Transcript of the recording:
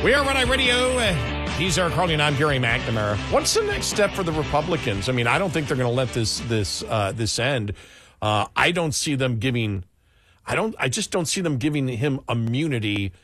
We are Red Eye Radio. He's Eric Harley, and I'm Gary McNamara. What's the next step for the Republicans? I mean, I don't think they're going to let this end. I don't see them giving. I just don't see them giving him immunity